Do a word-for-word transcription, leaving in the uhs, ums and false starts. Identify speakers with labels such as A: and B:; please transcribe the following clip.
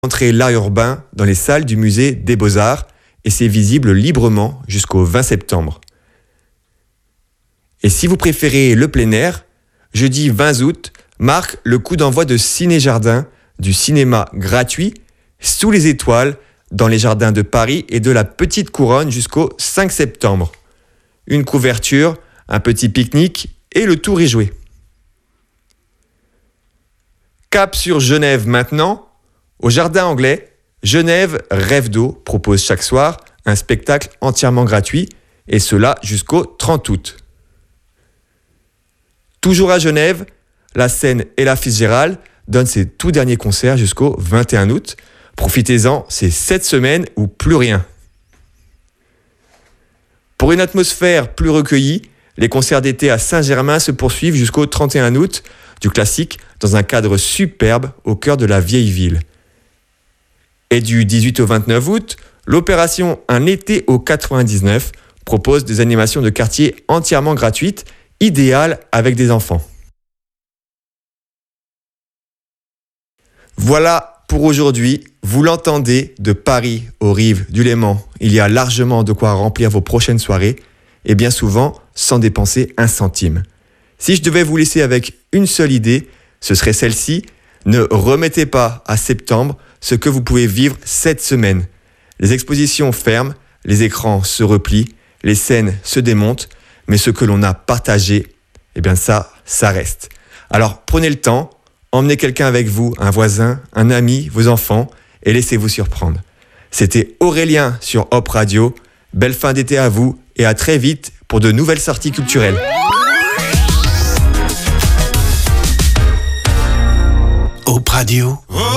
A: Entrée l'art urbain dans les salles du musée des Beaux-Arts et c'est visible librement jusqu'au vingt septembre. Et si vous préférez le plein air, jeudi vingt août marque le coup d'envoi de Ciné-Jardin, du cinéma gratuit sous les étoiles dans les jardins de Paris et de la Petite Couronne jusqu'au cinq septembre. Une couverture, un petit pique-nique et le tour est joué. Cap sur Genève maintenant. Au Jardin Anglais, Genève Rêve d'eau propose chaque soir un spectacle entièrement gratuit et cela jusqu'au trente août. Toujours à Genève, la scène Ella Fitzgerald donne ses tout derniers concerts jusqu'au vingt et un août. Profitez-en, c'est sept semaines ou plus rien. Pour une atmosphère plus recueillie, les concerts d'été à Saint-Germain se poursuivent jusqu'au trente et un août, du classique dans un cadre superbe au cœur de la vieille ville. Et du dix-huit au vingt-neuf août, l'opération Un été au quatre-vingt-dix-neuf propose des animations de quartier entièrement gratuites, idéales avec des enfants. Voilà pour aujourd'hui. Vous l'entendez, de Paris aux rives du Léman, il y a largement de quoi remplir vos prochaines soirées, et bien souvent sans dépenser un centime. Si je devais vous laisser avec une seule idée, ce serait celle-ci. Ne remettez pas à septembre ce que vous pouvez vivre cette semaine. Les expositions ferment, les écrans se replient, les scènes se démontent, mais ce que l'on a partagé, eh bien ça, ça reste. Alors prenez le temps, emmenez quelqu'un avec vous, un voisin, un ami, vos enfants, et laissez-vous surprendre. C'était Aurélien sur Hop Radio. Belle fin d'été à vous et à très vite pour de nouvelles sorties culturelles.
B: Hop Radio.